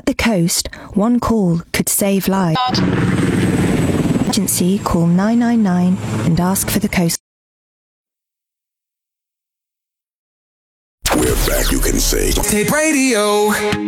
At the coast, one call could save lives. Emergency, call 999 and ask for the coast. We're back, you can say. Tape radio.